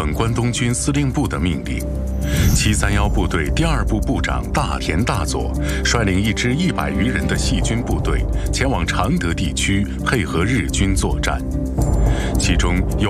奉关东军司令部的命令，731部队第2部部长大田大佐率领一支100余人的细军部队前往常德地区配合日军作战，其中有